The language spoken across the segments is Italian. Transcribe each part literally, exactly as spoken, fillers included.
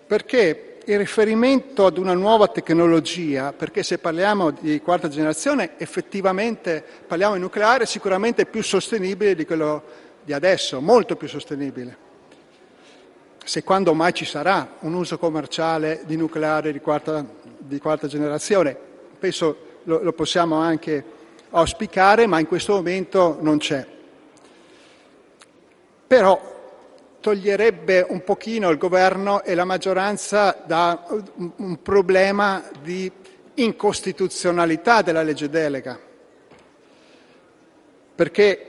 perché il riferimento ad una nuova tecnologia, perché se parliamo di quarta generazione effettivamente parliamo di nucleare sicuramente più sostenibile di quello di adesso, molto più sostenibile. Se quando mai ci sarà un uso commerciale di nucleare di quarta, di quarta generazione, penso lo, lo possiamo anche auspicare, ma in questo momento non c'è. Però toglierebbe un pochino il governo e la maggioranza da un, un problema di incostituzionalità della legge delega, perché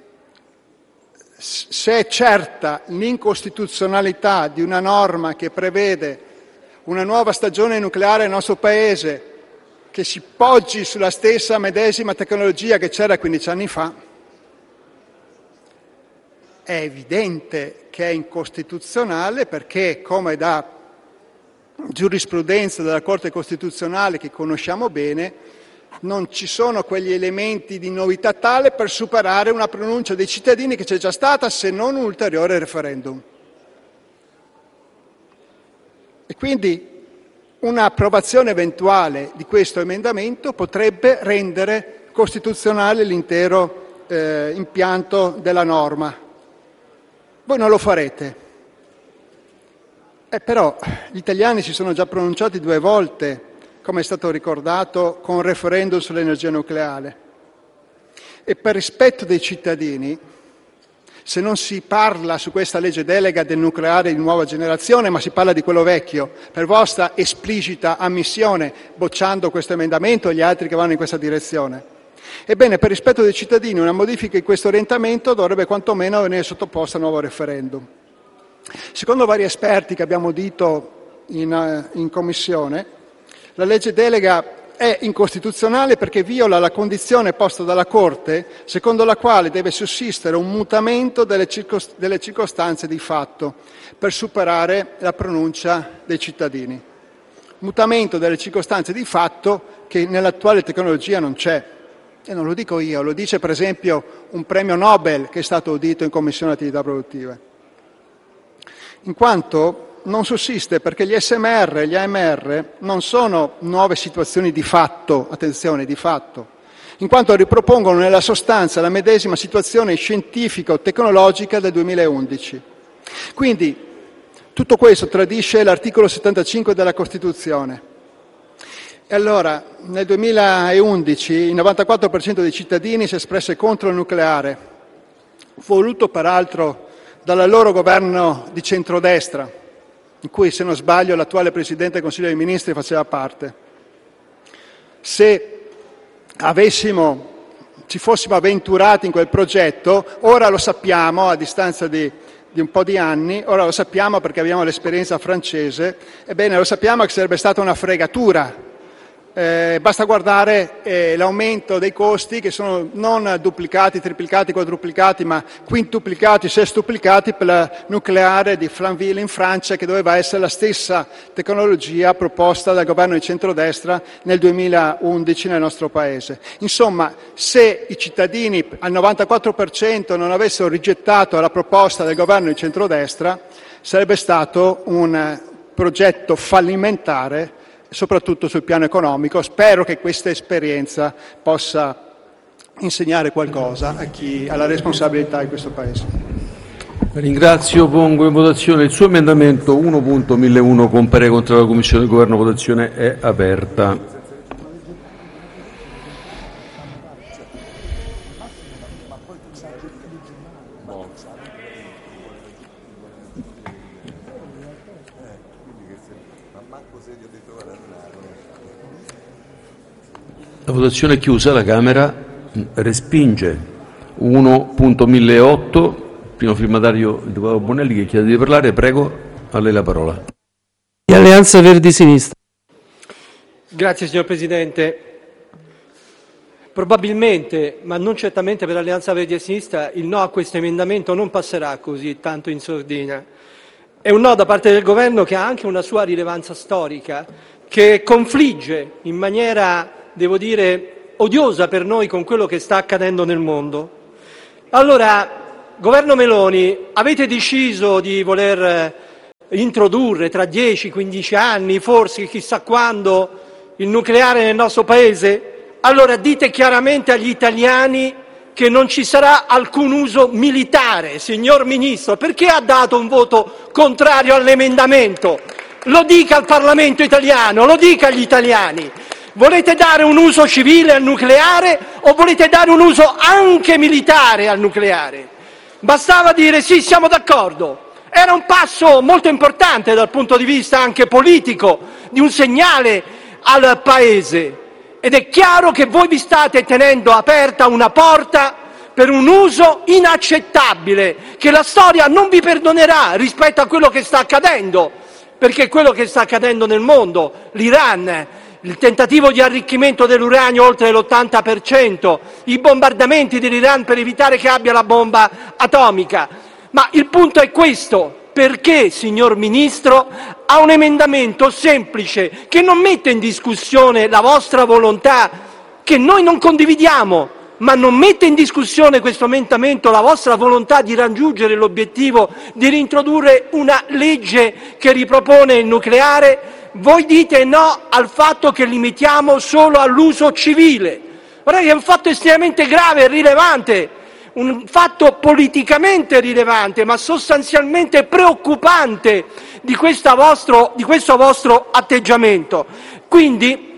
se è certa l'incostituzionalità di una norma che prevede una nuova stagione nucleare nel nostro Paese che si poggi sulla stessa medesima tecnologia che c'era quindici anni fa, è evidente che è incostituzionale perché, come da giurisprudenza della Corte Costituzionale che conosciamo bene, non ci sono quegli elementi di novità tale per superare una pronuncia dei cittadini che c'è già stata, se non un ulteriore referendum. E quindi un'approvazione eventuale di questo emendamento potrebbe rendere costituzionale l'intero eh, impianto della norma. Voi non lo farete. Eh, però gli italiani si sono già pronunciati due volte, come è stato ricordato, con referendum sull'energia nucleare. E per rispetto dei cittadini, se non si parla su questa legge delega del nucleare di nuova generazione, ma si parla di quello vecchio, per vostra esplicita ammissione, bocciando questo emendamento e gli altri che vanno in questa direzione, ebbene, per rispetto dei cittadini, una modifica di questo orientamento dovrebbe quantomeno venire sottoposta a nuovo referendum. Secondo vari esperti che abbiamo udito in, in Commissione, la legge delega è incostituzionale perché viola la condizione posta dalla Corte, secondo la quale deve sussistere un mutamento delle, circost- delle circostanze di fatto per superare la pronuncia dei cittadini. Mutamento delle circostanze di fatto che nell'attuale tecnologia non c'è. E non lo dico io, lo dice per esempio un premio Nobel che è stato udito in Commissione Attività Produttive. In quanto non sussiste perché gli S M R e gli A M R non sono nuove situazioni di fatto, attenzione, di fatto, in quanto ripropongono nella sostanza la medesima situazione scientifico-tecnologica del duemilaundici. Quindi tutto questo tradisce l'articolo settantacinque della Costituzione. E allora, nel duemilaundici il novantaquattro per cento dei cittadini si espresse contro il nucleare, voluto peraltro dal loro governo di centrodestra, in cui, se non sbaglio, l'attuale Presidente del Consiglio dei Ministri faceva parte. Se avessimo, ci fossimo avventurati in quel progetto, ora lo sappiamo, a distanza di, di un po' di anni, ora lo sappiamo perché abbiamo l'esperienza francese, ebbene lo sappiamo che sarebbe stata una fregatura. Eh, basta guardare eh, l'aumento dei costi che sono non duplicati, triplicati, quadruplicati, ma quintuplicati, sestuplicati per la nucleare di Flamanville in Francia, che doveva essere la stessa tecnologia proposta dal governo di centrodestra nel duemilaundici nel nostro Paese. Insomma, se i cittadini al novantaquattro per cento non avessero rigettato la proposta del governo di centrodestra, sarebbe stato un progetto fallimentare, soprattutto sul piano economico. Spero che questa esperienza possa insegnare qualcosa a chi ha la responsabilità in questo Paese. Ringrazio, pongo in votazione il suo emendamento uno punto millecento con parere contrario della Commissione del Governo. Votazione è aperta. La votazione è chiusa, la Camera respinge uno punto milleotto, primo firmatario il deputato Bonelli che chiede di parlare, prego, a lei la parola. Di Alleanza Verdi Sinistra. Grazie signor Presidente. Probabilmente, ma non certamente per Alleanza Verdi e Sinistra, il no a questo emendamento non passerà così tanto in sordina. È un no da parte del Governo che ha anche una sua rilevanza storica, che confligge in maniera, devo dire, odiosa per noi con quello che sta accadendo nel mondo. Allora, Governo Meloni, avete deciso di voler introdurre tra dieci quindici anni, forse chissà quando, il nucleare nel nostro Paese? Allora dite chiaramente agli italiani che non ci sarà alcun uso militare. Signor Ministro, perché ha dato un voto contrario all'emendamento? Lo dica al Parlamento italiano, lo dica agli italiani. Volete dare un uso civile al nucleare o volete dare un uso anche militare al nucleare? Bastava dire sì, siamo d'accordo. Era un passo molto importante dal punto di vista anche politico, di un segnale al Paese. Ed è chiaro che voi vi state tenendo aperta una porta per un uso inaccettabile, che la storia non vi perdonerà rispetto a quello che sta accadendo, perché quello che sta accadendo nel mondo, l'Iran, il tentativo di arricchimento dell'uranio oltre l'ottanta per cento, i bombardamenti dell'Iran per evitare che abbia la bomba atomica. Ma il punto è questo: perché, signor Ministro, ha un emendamento semplice che non mette in discussione la vostra volontà, che noi non condividiamo, ma non mette in discussione questo emendamento la vostra volontà di raggiungere l'obiettivo di reintrodurre una legge che ripropone il nucleare? Voi dite no al fatto che limitiamo solo all'uso civile. Guardate che è un fatto estremamente grave e rilevante, un fatto politicamente rilevante, ma sostanzialmente preoccupante di, questa vostro, di questo vostro atteggiamento. Quindi,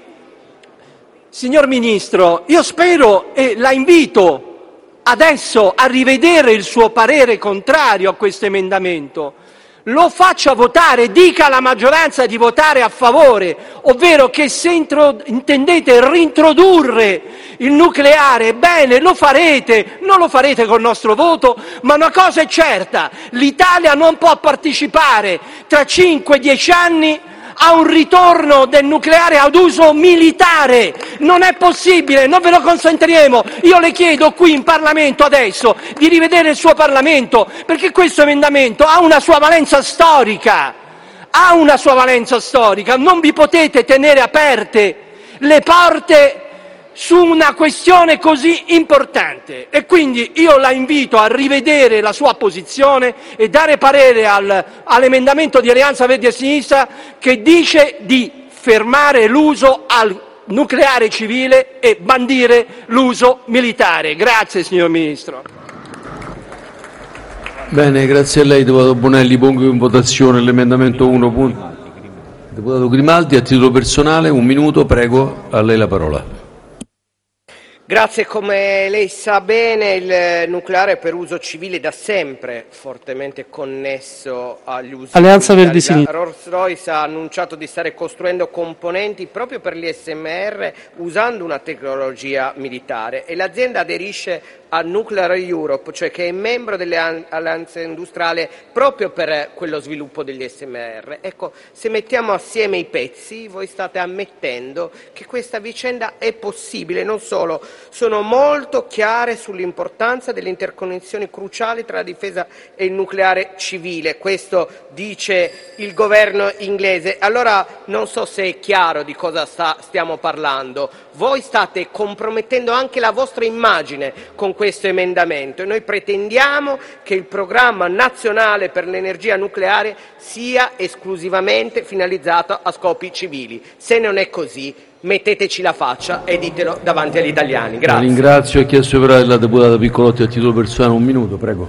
signor Ministro, io spero e la invito adesso a rivedere il suo parere contrario a questo emendamento. Lo faccia votare, dica alla maggioranza di votare a favore, ovvero che se intro, intendete reintrodurre il nucleare, bene, lo farete, non lo farete col nostro voto, ma una cosa è certa: l'Italia non può partecipare tra cinque dieci anni a un ritorno del nucleare ad uso militare. Non è possibile, non ve lo consentiremo. Io le chiedo qui in Parlamento adesso di rivedere il suo Parlamento, perché questo emendamento ha una sua valenza storica, ha una sua valenza storica. Non vi potete tenere aperte le porte su una questione così importante, e quindi io la invito a rivedere la sua posizione e dare parere al, all'emendamento di Alleanza Verdi e Sinistra che dice di fermare l'uso al nucleare civile e bandire l'uso militare. Grazie, signor Ministro. Bene, grazie a lei, deputato Bonelli. Pongo in votazione l'emendamento uno. Deputato Grimaldi, a titolo personale, un minuto, prego, a lei la parola. Grazie. Come lei sa bene, il nucleare per uso civile da sempre fortemente connesso agli usi Alleanza Verdi militari. Sinistra. La Rolls-Royce ha annunciato di stare costruendo componenti proprio per l'I S M R usando una tecnologia militare, e l'azienda aderisce a Nuclear Europe, cioè che è membro dell'alleanza industriale proprio per quello sviluppo degli S M R. Ecco, se mettiamo assieme i pezzi, voi state ammettendo che questa vicenda è possibile. Non solo, sono molto chiare sull'importanza delle interconnessioni cruciali tra la difesa e il nucleare civile. Questo dice il governo inglese. Allora non so se è chiaro di cosa sta, stiamo parlando. Voi state compromettendo anche la vostra immagine con questo emendamento, e noi pretendiamo che il programma nazionale per l'energia nucleare sia esclusivamente finalizzato a scopi civili. Se non è così, metteteci la faccia e ditelo davanti agli italiani. Grazie. La ringrazio. Ha chiesto per la deputata Piccolotti a titolo personale un minuto, prego.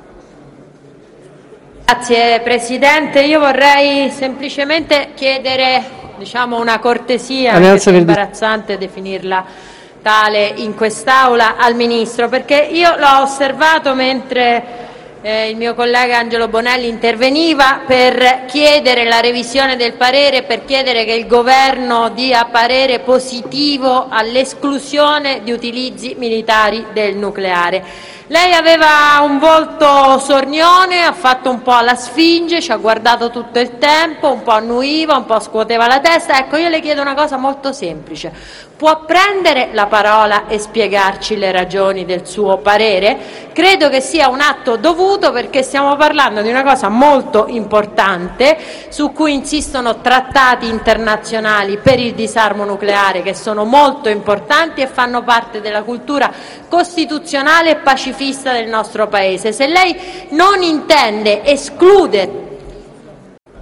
Grazie Presidente, io vorrei semplicemente chiedere, diciamo, una cortesia, anche è imbarazzante definirla tale in quest'Aula, al Ministro, perché io l'ho osservato mentre eh, il mio collega Angelo Bonelli interveniva per chiedere la revisione del parere, per chiedere che il Governo dia parere positivo all'esclusione di utilizzi militari del nucleare. Lei aveva un volto sornione, ha fatto un po' alla sfinge, ci ha guardato tutto il tempo, un po' annuiva, un po' scuoteva la testa. Ecco, io le chiedo una cosa molto semplice: può prendere la parola e spiegarci le ragioni del suo parere? Credo che sia un atto dovuto, perché stiamo parlando di una cosa molto importante su cui insistono trattati internazionali per il disarmo nucleare, che sono molto importanti e fanno parte della cultura costituzionale e pacifista del nostro Paese. Se lei non intende escludere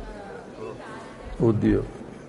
Oddio.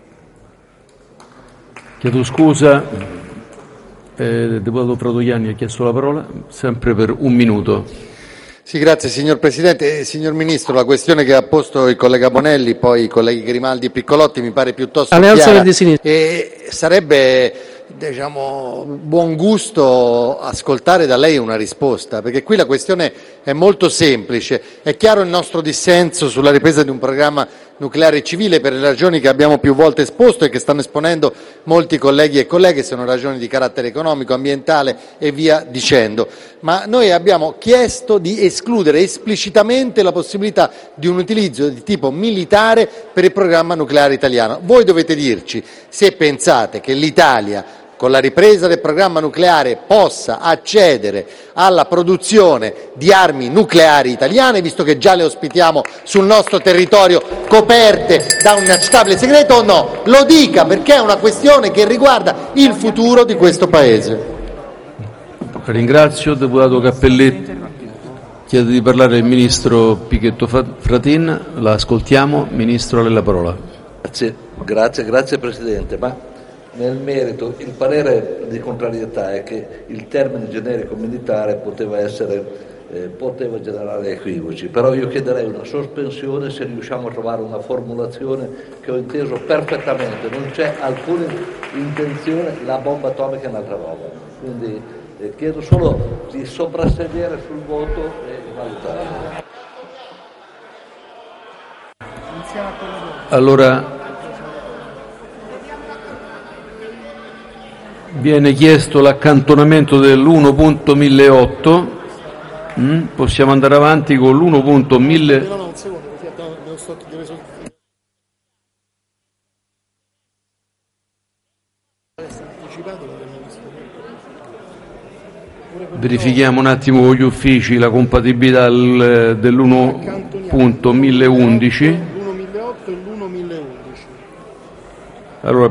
Chiedo scusa, eh, deputato Fratoianni ha chiesto la parola, sempre per un minuto. Sì, grazie signor Presidente. Eh, signor Ministro, la questione che ha posto il collega Bonelli, poi i colleghi Grimaldi e Piccolotti mi pare piuttosto Alleanza chiara. Verdi Sinistra. E sarebbe, diciamo, buon gusto ascoltare da lei una risposta, perché qui la questione è molto semplice. È chiaro il nostro dissenso sulla ripresa di un programma nucleare civile per le ragioni che abbiamo più volte esposto e che stanno esponendo molti colleghi e colleghe, sono ragioni di carattere economico, ambientale e via dicendo. Ma noi abbiamo chiesto di escludere esplicitamente la possibilità di un utilizzo di tipo militare per il programma nucleare italiano. Voi dovete dirci se pensate che l'Italia, con la ripresa del programma nucleare, possa accedere alla produzione di armi nucleari italiane, visto che già le ospitiamo sul nostro territorio, coperte da un inaccettabile segreto, o no? Lo dica, perché è una questione che riguarda il futuro di questo Paese. Ringrazio. Deputato Cappelletti. Chiede di parlare il Ministro Pichetto Fratin. La ascoltiamo. Ministro, a lei la parola. Grazie, grazie, grazie Presidente. Ma nel merito, il parere di contrarietà è che il termine generico militare poteva essere, eh, poteva generare equivoci, però io chiederei una sospensione se riusciamo a trovare una formulazione che ho inteso perfettamente, non c'è alcuna intenzione, la bomba atomica è un'altra roba, quindi eh, chiedo solo di soprassedere sul voto e valutare. Allora, viene chiesto l'accantonamento dell'uno punto milleotto, mm? Possiamo andare avanti con l'uno punto mille. Verifichiamo un attimo con gli uffici la compatibilità dell'uno punto milleundici. L'uno milleotto e l'uno milleundici. Allora,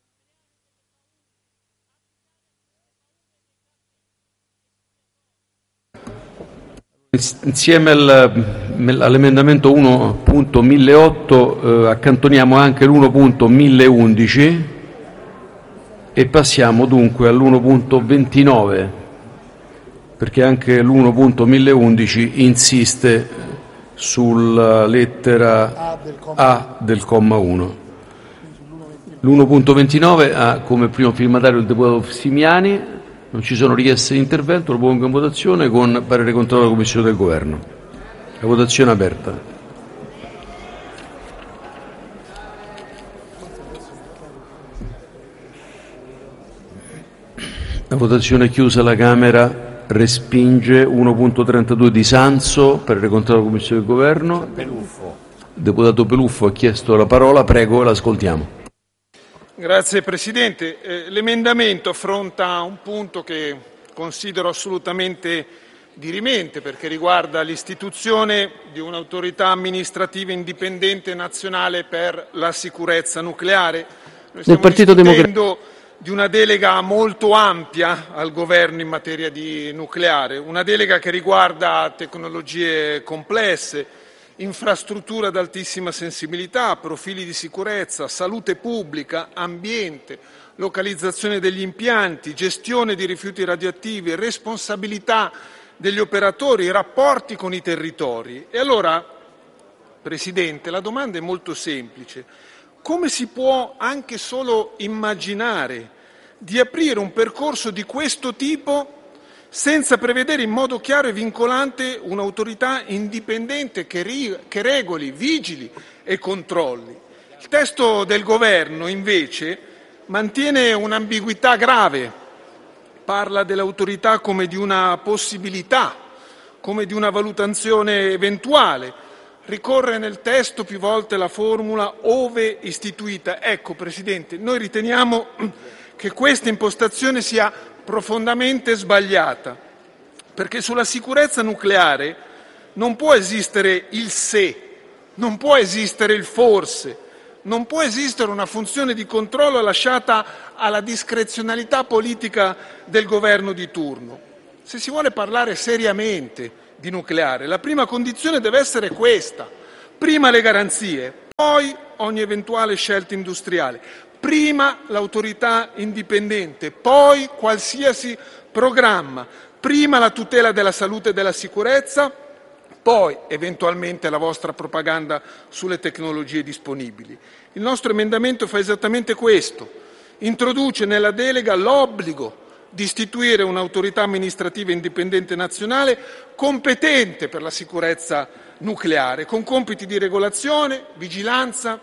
insieme al, all'emendamento uno punto milleotto eh, accantoniamo anche l'uno punto milleundici e passiamo dunque all'uno punto ventinove, perché anche l'uno punto milleundici insiste sulla lettera A del comma uno. L'uno punto ventinove ha come primo firmatario il deputato Simiani. Non ci sono richieste di intervento, lo pongo in votazione con parere contrario della Commissione del Governo. La votazione è aperta. La votazione è chiusa, la Camera respinge. uno punto trentadue di Sanso, parere contrario della Commissione del Governo. Peluffo. Deputato Peluffo ha chiesto la parola, prego, l'ascoltiamo. Grazie Presidente. Eh, l'emendamento affronta un punto che considero assolutamente dirimente, perché riguarda l'istituzione di un'autorità amministrativa indipendente nazionale per la sicurezza nucleare. Noi stiamo Partito discutendo di una delega molto ampia al Governo in materia di nucleare, una delega che riguarda tecnologie complesse, infrastrutture ad altissima sensibilità, profili di sicurezza, salute pubblica, ambiente, localizzazione degli impianti, gestione di rifiuti radioattivi, responsabilità degli operatori, rapporti con i territori. E allora, Presidente, la domanda è molto semplice. Come si può anche solo immaginare di aprire un percorso di questo tipo senza prevedere in modo chiaro e vincolante un'autorità indipendente che, ri- che regoli, vigili e controlli? Il testo del Governo, invece, mantiene un'ambiguità grave, parla dell'autorità come di una possibilità, come di una valutazione eventuale, ricorre nel testo più volte la formula ove istituita. Ecco, Presidente, noi riteniamo che questa impostazione sia profondamente sbagliata, perché sulla sicurezza nucleare non può esistere il se, non può esistere il forse, non può esistere una funzione di controllo lasciata alla discrezionalità politica del governo di turno. Se si vuole parlare seriamente di nucleare, la prima condizione deve essere questa: prima le garanzie, poi ogni eventuale scelta industriale. Prima l'autorità indipendente, poi qualsiasi programma, prima la tutela della salute e della sicurezza, poi eventualmente la vostra propaganda sulle tecnologie disponibili. Il nostro emendamento fa esattamente questo, introduce nella delega l'obbligo di istituire un'autorità amministrativa indipendente nazionale competente per la sicurezza nucleare, con compiti di regolazione, vigilanza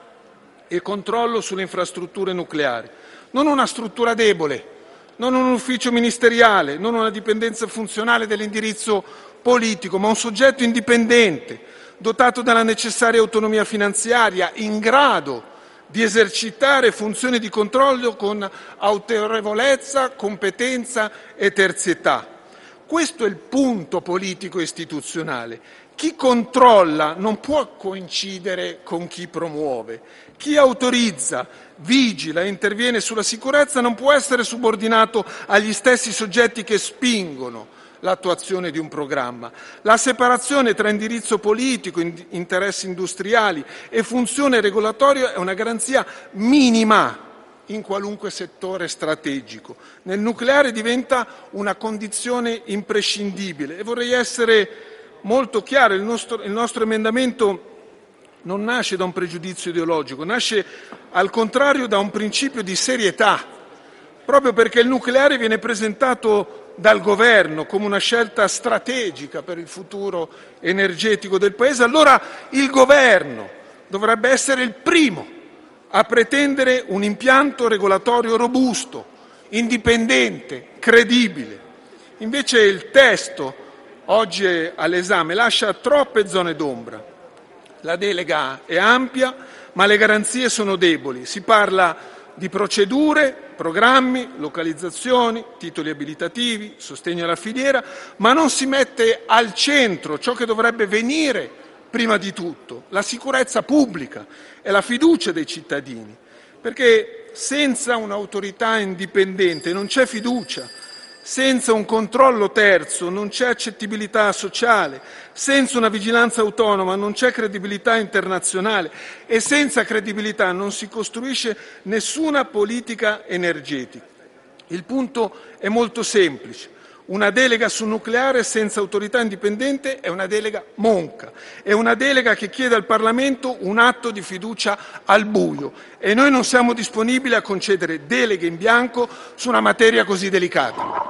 e controllo sulle infrastrutture nucleari. Non una struttura debole, non un ufficio ministeriale, non una dipendenza funzionale dell'indirizzo politico, ma un soggetto indipendente, dotato della necessaria autonomia finanziaria, in grado di esercitare funzioni di controllo con autorevolezza, competenza e terzietà. Questo è il punto politico istituzionale. Chi controlla non può coincidere con chi promuove. Chi autorizza, vigila e interviene sulla sicurezza non può essere subordinato agli stessi soggetti che spingono l'attuazione di un programma. La separazione tra indirizzo politico, interessi industriali e funzione regolatoria è una garanzia minima in qualunque settore strategico. Nel nucleare diventa una condizione imprescindibile e vorrei essere molto chiaro, il nostro, il nostro emendamento non nasce da un pregiudizio ideologico, nasce al contrario da un principio di serietà, proprio perché il nucleare viene presentato dal governo come una scelta strategica per il futuro energetico del Paese. Allora il governo dovrebbe essere il primo a pretendere un impianto regolatorio robusto, indipendente, credibile. Invece il testo oggi all'esame lascia troppe zone d'ombra. La delega è ampia, ma le garanzie sono deboli. Si parla di procedure, programmi, localizzazioni, titoli abilitativi, sostegno alla filiera, ma non si mette al centro ciò che dovrebbe venire prima di tutto, la sicurezza pubblica e la fiducia dei cittadini, perché senza un'autorità indipendente non c'è fiducia, senza un controllo terzo non c'è accettibilità sociale, senza una vigilanza autonoma non c'è credibilità internazionale e senza credibilità non si costruisce nessuna politica energetica. Il punto è molto semplice. Una delega sul nucleare senza autorità indipendente è una delega monca, è una delega che chiede al Parlamento un atto di fiducia al buio e noi non siamo disponibili a concedere deleghe in bianco su una materia così delicata.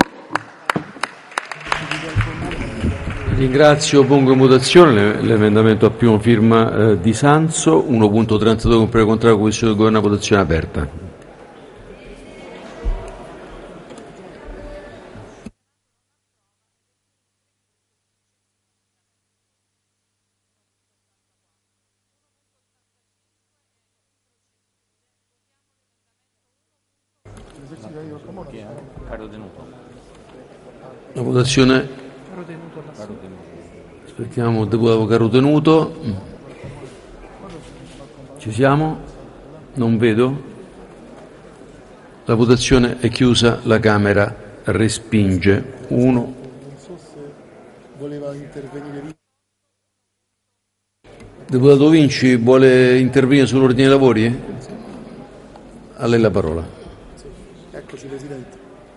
Ringrazio, pongo in votazione l'emendamento a prima firma eh, di Sanso, uno punto trentadue con parere contrario, Commissione del Governo, votazione aperta. La votazione. Aspettiamo il deputato Carotenuto. Ci siamo? Non vedo. La votazione è chiusa, la Camera respinge. Uno. Non so se voleva intervenire. Deputato Vinci, vuole intervenire sull'ordine dei lavori? A lei la parola. Eccoci, Presidente.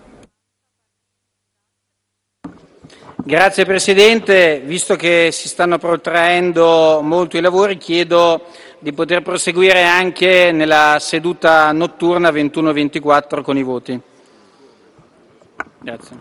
Grazie Presidente, visto che si stanno protraendo molto i lavori chiedo di poter proseguire anche nella seduta notturna ventuno ventiquattro con i voti. Grazie.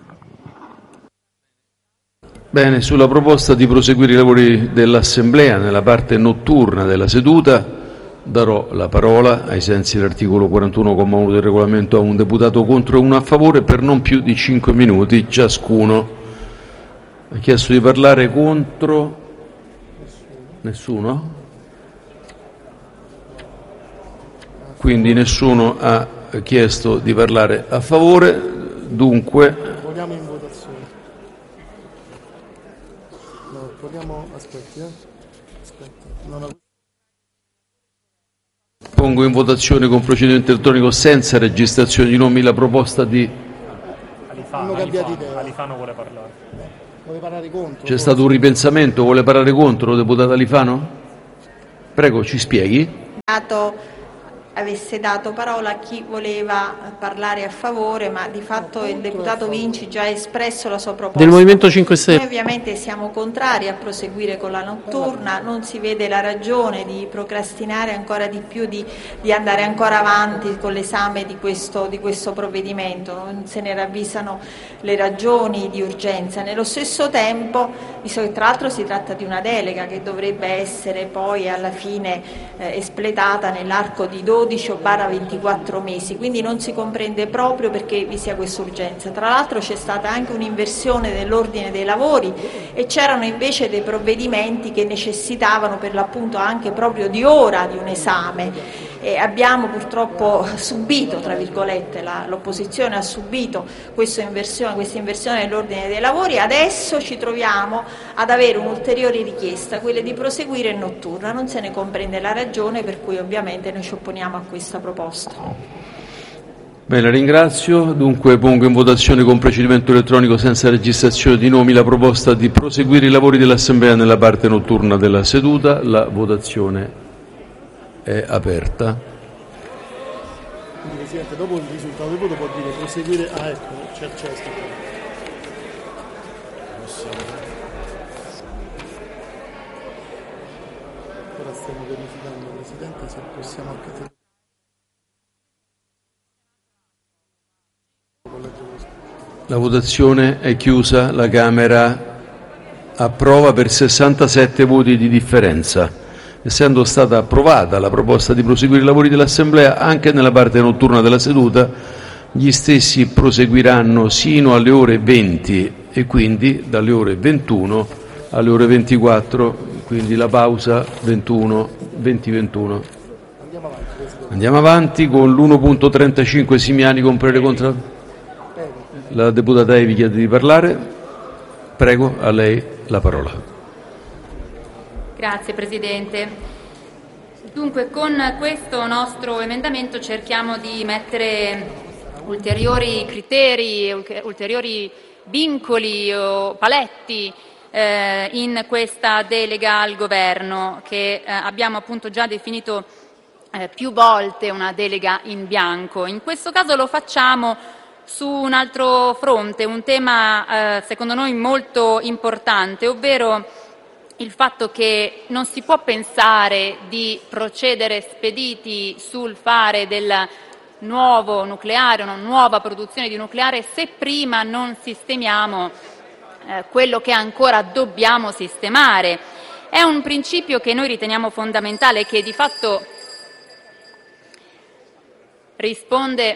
Bene, sulla proposta di proseguire i lavori dell'Assemblea nella parte notturna della seduta darò la parola, ai sensi dell'articolo quarantuno comma uno del regolamento, a un deputato contro e uno a favore per non più di cinque minuti ciascuno. Ha chiesto di parlare contro? Nessuno? Quindi nessuno ha chiesto di parlare a favore, dunque... Vogliamo in votazione. No, vogliamo... Aspetti, eh. Aspetta. Non ho... Pongo in votazione con procedimento elettronico senza registrazione di nomi la proposta di... Alifano, Alifano, Alifano vuole parlare. Vuole parlare contro? C'è stato un ripensamento, vuole parlare contro, deputato Alifano? Prego, ci spieghi. Avesse dato parola a chi voleva parlare a favore, ma di fatto il deputato Vinci già ha espresso la sua proposta. Del Movimento cinque Stelle. Noi ovviamente siamo contrari a proseguire con la notturna, non si vede la ragione di procrastinare ancora di più, di, di andare ancora avanti con l'esame di questo, di questo provvedimento, non se ne ravvisano le ragioni di urgenza. Nello stesso tempo, visto che tra l'altro si tratta di una delega che dovrebbe essere poi alla fine eh, espletata nell'arco di dodici o ventiquattro mesi, quindi non si comprende proprio perché vi sia questa urgenza. Tra l'altro c'è stata anche un'inversione dell'ordine dei lavori e c'erano invece dei provvedimenti che necessitavano per l'appunto anche proprio di ora di un esame. E abbiamo purtroppo subito, tra virgolette, la, l'opposizione ha subito questa inversione, questa inversione dell'ordine dei lavori. Adesso ci troviamo ad avere un'ulteriore richiesta, quella di proseguire in notturna. Non se ne comprende la ragione, per cui ovviamente noi ci opponiamo a questa proposta. Bene, ringrazio. Dunque pongo in votazione con procedimento elettronico senza registrazione di nomi la proposta di proseguire i lavori dell'Assemblea nella parte notturna della seduta. La votazione è aperta. Quindi, Presidente, dopo il risultato del voto può dire proseguire. Ah, ecco, c'è, c'è Ora stiamo verificando, Presidente, se possiamo anche. La votazione è chiusa. La Camera approva per sessantasette voti di differenza. Essendo stata approvata la proposta di proseguire i lavori dell'Assemblea anche nella parte notturna della seduta, gli stessi proseguiranno sino alle ore venti e quindi dalle ore ventuno alle ore ventiquattro, quindi la pausa ventuno, venti ventuno. Andiamo avanti con l'uno punto trentacinque Simiani con parere contrario. La deputata Evi chiede di parlare. Prego, a lei la parola. Grazie Presidente. Dunque, con questo nostro emendamento cerchiamo di mettere ulteriori criteri, ulteriori vincoli o paletti eh, in questa delega al Governo che eh, abbiamo appunto già definito eh, più volte una delega in bianco. In questo caso lo facciamo su un altro fronte, un tema eh, secondo noi molto importante, ovvero il fatto che non si può pensare di procedere spediti sul fare del nuovo nucleare, una nuova produzione di nucleare, se prima non sistemiamo eh, quello che ancora dobbiamo sistemare. È un principio che noi riteniamo fondamentale, che di fatto risponde,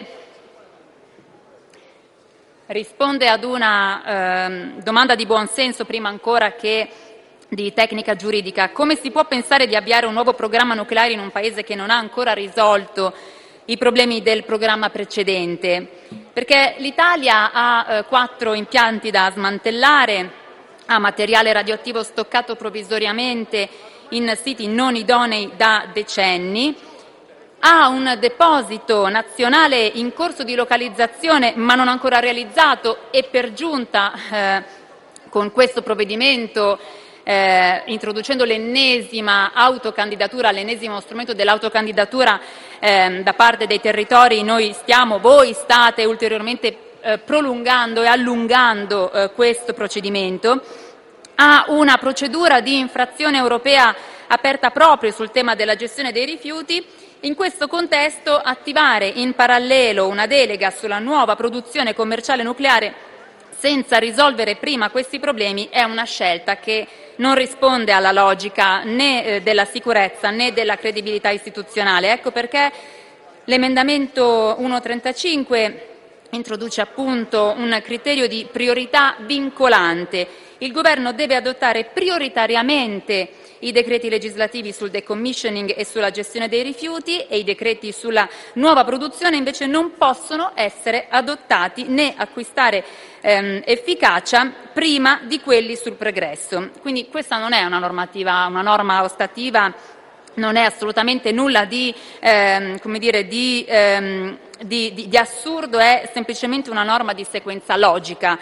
risponde ad una eh, domanda di buonsenso prima ancora che di tecnica giuridica. Come si può pensare di avviare un nuovo programma nucleare in un Paese che non ha ancora risolto i problemi del programma precedente? Perché l'Italia ha eh, quattro impianti da smantellare, ha materiale radioattivo stoccato provvisoriamente in siti non idonei da decenni, ha un deposito nazionale in corso di localizzazione ma non ancora realizzato e per giunta eh, con questo provvedimento Eh, introducendo l'ennesima autocandidatura, l'ennesimo strumento dell'autocandidatura eh, da parte dei territori, noi stiamo, voi state ulteriormente eh, prolungando e allungando eh, questo procedimento. Ha una procedura di infrazione europea aperta proprio sul tema della gestione dei rifiuti. In questo contesto, attivare in parallelo una delega sulla nuova produzione commerciale nucleare senza risolvere prima questi problemi è una scelta che non risponde alla logica né eh, della sicurezza né della credibilità istituzionale. Ecco perché l'emendamento uno trentacinque introduce appunto un criterio di priorità vincolante. Il Governo deve adottare prioritariamente i decreti legislativi sul decommissioning e sulla gestione dei rifiuti e i decreti sulla nuova produzione invece non possono essere adottati né acquistare ehm, efficacia prima di quelli sul pregresso. Quindi questa non è una normativa, una norma ostativa, non è assolutamente nulla di, ehm, come dire, di, ehm, di, di, di assurdo, è semplicemente una norma di sequenza logica.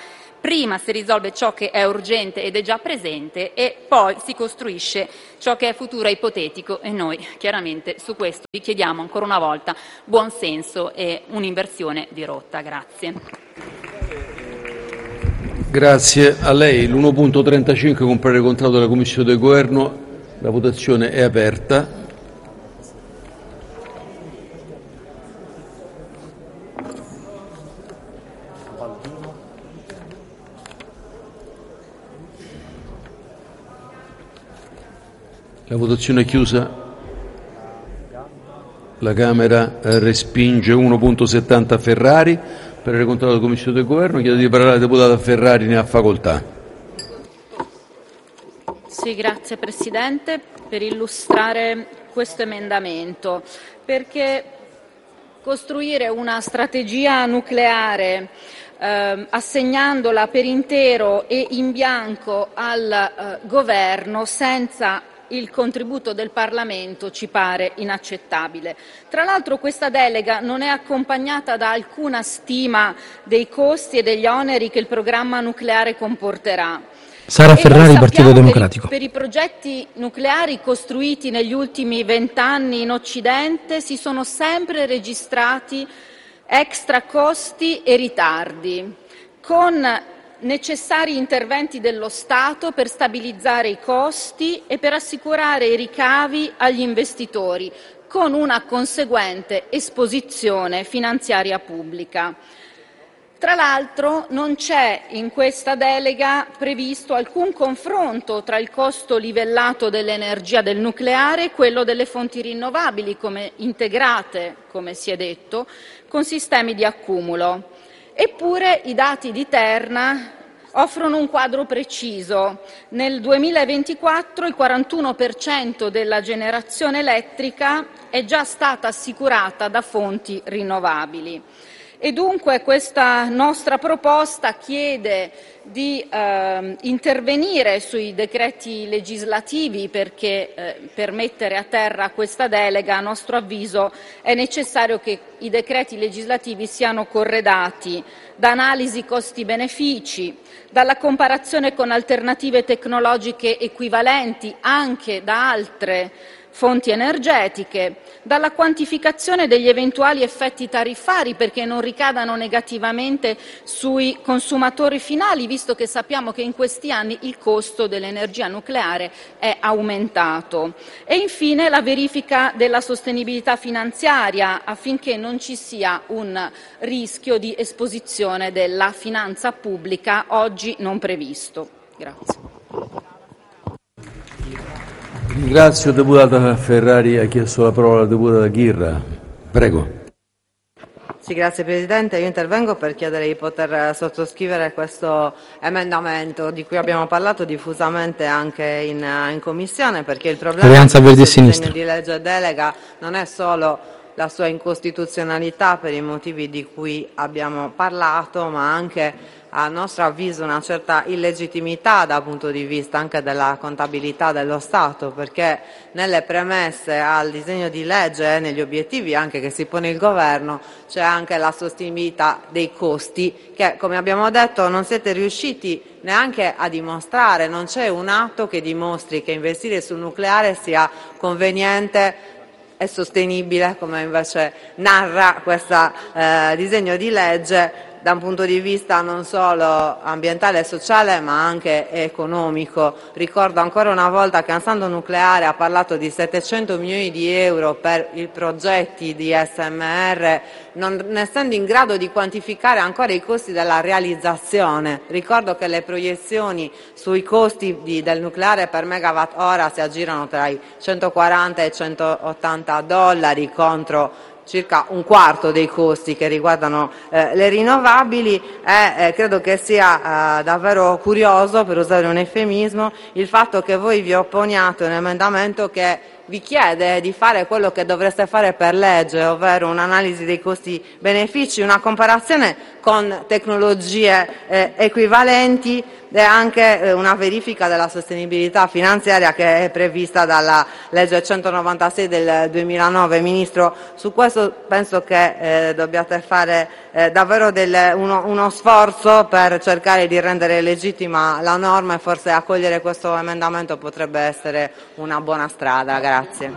prima si risolve ciò che è urgente ed è già presente e poi si costruisce ciò che è futuro e ipotetico, e noi chiaramente su questo vi chiediamo ancora una volta buon senso e un'inversione di rotta. Grazie. Grazie a lei. l'uno punto trentacinque con parere contrario della Commissione del Governo. La votazione è aperta. La votazione è chiusa. La Camera respinge. uno punto settanta Ferrari. Parere contrario della Commissione del Governo. Chiedo di parlare la deputata Ferrari, ne ha facoltà. Sì, grazie Presidente, per illustrare questo emendamento, perché costruire una strategia nucleare eh, assegnandola per intero e in bianco al eh, Governo senza il contributo del Parlamento ci pare inaccettabile. Tra l'altro questa delega non è accompagnata da alcuna stima dei costi e degli oneri che il programma nucleare comporterà. Sara Ferrari, Partito Democratico. Per i, per i progetti nucleari costruiti negli ultimi vent'anni in Occidente si sono sempre registrati extra costi e ritardi, con necessari interventi dello Stato per stabilizzare i costi e per assicurare i ricavi agli investitori, con una conseguente esposizione finanziaria pubblica. Tra l'altro non c'è in questa delega previsto alcun confronto tra il costo livellato dell'energia del nucleare e quello delle fonti rinnovabili, come integrate, come si è detto, con sistemi di accumulo. Eppure i dati di Terna offrono un quadro preciso. Nel duemilaventiquattro il quarantuno per cento della generazione elettrica è già stata assicurata da fonti rinnovabili. E dunque questa nostra proposta chiede di eh, intervenire sui decreti legislativi perché eh, per mettere a terra questa delega, a nostro avviso, è necessario che i decreti legislativi siano corredati da analisi costi-benefici, dalla comparazione con alternative tecnologiche equivalenti anche da altre fonti energetiche, dalla quantificazione degli eventuali effetti tariffari perché non ricadano negativamente sui consumatori finali, visto che sappiamo che in questi anni il costo dell'energia nucleare è aumentato. E infine la verifica della sostenibilità finanziaria affinché non ci sia un rischio di esposizione della finanza pubblica oggi non previsto. Grazie. Ringrazio deputata Ferrari. Ha chiesto la parola la deputata Ghirra. Prego. Sì, grazie Presidente. Io intervengo per chiedere di poter sottoscrivere questo emendamento di cui abbiamo parlato diffusamente anche in, in Commissione, perché il problema Alleanza Verdi e del disegno Sinistra di legge delega non è solo la sua incostituzionalità per i motivi di cui abbiamo parlato, ma anche a nostro avviso una certa illegittimità dal punto di vista anche della contabilità dello Stato, perché nelle premesse al disegno di legge e negli obiettivi anche che si pone il Governo c'è anche la sostenibilità dei costi che, come abbiamo detto, non siete riusciti neanche a dimostrare. Non c'è un atto che dimostri che investire sul nucleare sia conveniente e sostenibile, come invece narra questo eh, disegno di legge, da un punto di vista non solo ambientale e sociale ma anche economico. Ricordo ancora una volta che Ansaldo Nucleare ha parlato di settecento milioni di euro per i progetti di S M R, non essendo in grado di quantificare ancora i costi della realizzazione. Ricordo che le proiezioni sui costi di, del nucleare per megawatt ora si aggirano tra i centoquaranta e i centottanta dollari contro circa un quarto dei costi che riguardano eh, le rinnovabili e eh, credo che sia eh, davvero curioso, per usare un eufemismo, il fatto che voi vi opponiate a un emendamento che vi chiede di fare quello che dovreste fare per legge, ovvero un'analisi dei costi-benefici, una comparazione con tecnologie eh, equivalenti e anche eh, una verifica della sostenibilità finanziaria che è prevista dalla legge centonovantasei del duemilanove. Ministro, su questo penso che eh, dobbiate fare eh, davvero del, uno, uno sforzo per cercare di rendere legittima la norma, e forse accogliere questo emendamento potrebbe essere una buona strada. Grazie.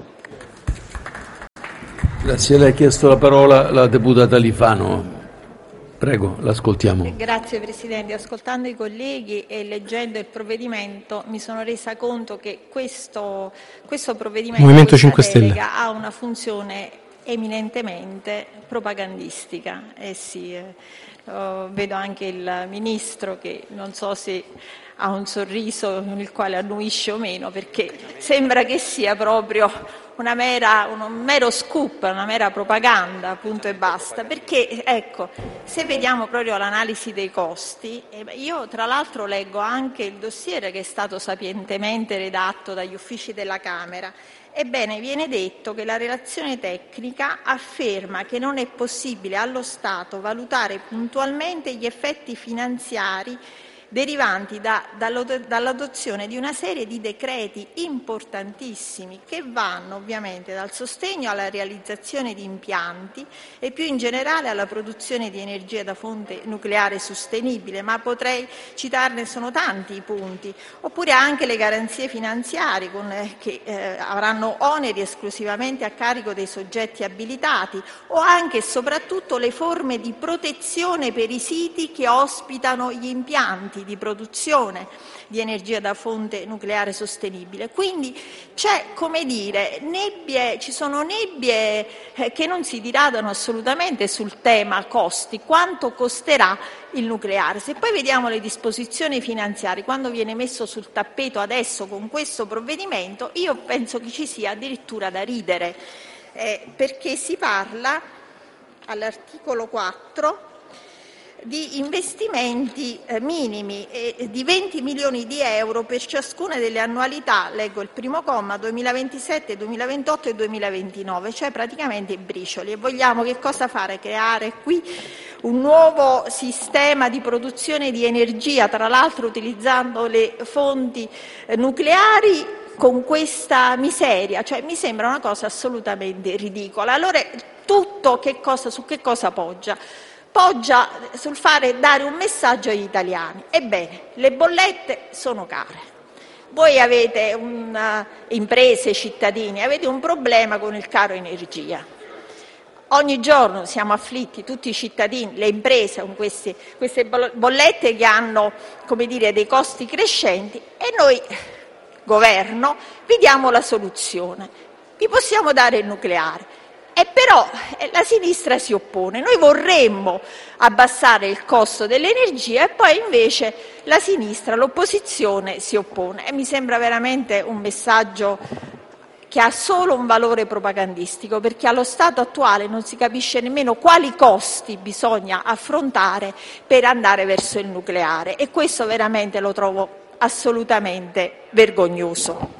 Grazie. Lei ha chiesto la parola la deputata Alifano. Prego, l'ascoltiamo. Grazie Presidente. Ascoltando i colleghi e leggendo il provvedimento mi sono resa conto che questo, questo provvedimento Movimento cinque Stelle ha una funzione eminentemente propagandistica. Eh sì, eh, oh, vedo anche il Ministro che non so se ha un sorriso con il quale annuisce o meno, perché sembra che sia proprio una mera, un mero scoop, una mera propaganda, punto e basta. Perché, ecco, se vediamo proprio l'analisi dei costi, eh, io tra l'altro leggo anche il dossier che è stato sapientemente redatto dagli uffici della Camera. Ebbene, viene detto che la relazione tecnica afferma che non è possibile allo Stato valutare puntualmente gli effetti finanziari derivanti da, dall'adozione di una serie di decreti importantissimi che vanno ovviamente dal sostegno alla realizzazione di impianti e più in generale alla produzione di energia da fonte nucleare sostenibile, ma potrei citarne, sono tanti i punti, oppure anche le garanzie finanziarie con, eh, che eh, avranno oneri esclusivamente a carico dei soggetti abilitati, o anche e soprattutto le forme di protezione per i siti che ospitano gli impianti di produzione di energia da fonte nucleare sostenibile. Quindi c'è, come dire, nebbie, ci sono nebbie eh, che non si diradano assolutamente sul tema costi, quanto costerà il nucleare. Se poi vediamo le disposizioni finanziarie, quando viene messo sul tappeto adesso con questo provvedimento, io penso che ci sia addirittura da ridere, eh, perché si parla all'articolo quattro di investimenti eh, minimi eh, di venti milioni di euro per ciascuna delle annualità, leggo il primo comma, duemilaventisette, duemilaventotto e duemilaventinove, cioè praticamente i bricioli. E vogliamo che cosa fare? Creare qui un nuovo sistema di produzione di energia, tra l'altro utilizzando le fonti eh, nucleari, con questa miseria? Cioè, mi sembra una cosa assolutamente ridicola. Allora, tutto che cosa, su che cosa poggia? Poggia sul fare dare un messaggio agli italiani. Ebbene, le bollette sono care. Voi avete una, imprese, cittadini, avete un problema con il caro energia. Ogni giorno siamo afflitti, tutti i cittadini, le imprese, con questi, queste bollette che hanno, come dire, dei costi crescenti, e noi, governo, vi diamo la soluzione. Vi possiamo dare il nucleare. E però eh, la sinistra si oppone. Noi vorremmo abbassare il costo dell'energia e poi invece la sinistra, l'opposizione, si oppone. E mi sembra veramente un messaggio che ha solo un valore propagandistico, perché allo stato attuale non si capisce nemmeno quali costi bisogna affrontare per andare verso il nucleare, e questo veramente lo trovo assolutamente vergognoso.